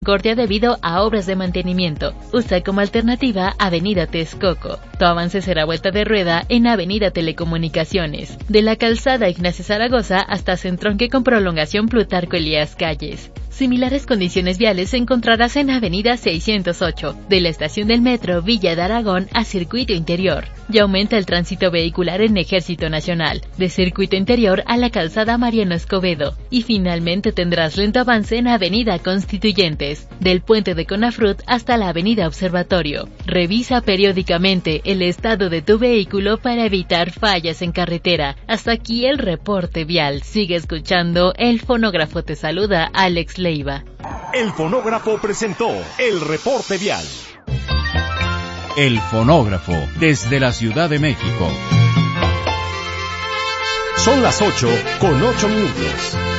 Concordia debido a obras de mantenimiento. Usa como alternativa Avenida Texcoco. Tu avance será vuelta de rueda en Avenida Telecomunicaciones, de la calzada Ignacio Zaragoza hasta Centronque con prolongación Plutarco Elías Calles. Similares condiciones viales encontrarás en Avenida 608, de la estación del metro Villa de Aragón a Circuito Interior. Y aumenta el tránsito vehicular en Ejército Nacional, de Circuito Interior a la calzada Mariano Escobedo. Y finalmente tendrás lento avance en Avenida Constituyentes, del puente de Conafrut hasta la Avenida Observatorio. Revisa periódicamente el estado de tu vehículo para evitar fallas en carretera. Hasta aquí el reporte vial. Sigue escuchando, el fonógrafo te saluda, Alex Leiva. El fonógrafo presentó el reporte vial. El fonógrafo, desde la Ciudad de México. Son las 8:08.